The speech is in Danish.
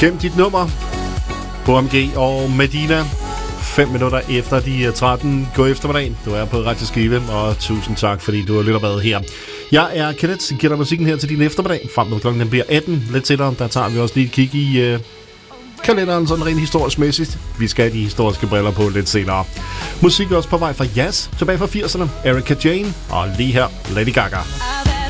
Gem dit nummer. OMG og Medina. 5 minutter efter de 13. Gå eftermiddagen. Du er på Radio Skive, og tusind tak, fordi du lytter med her. Jeg er Kenneth, giver dig musikken her til din eftermiddag. Frem med klokken bliver 18. Lidt senere, der tager vi også lige et kig i kalenderen, sådan rent historisk mæssigt. Vi skal have de historiske briller på lidt senere. Musik også på vej fra jazz, tilbage fra 80'erne. Erika Jane, og lige her Lady Gaga.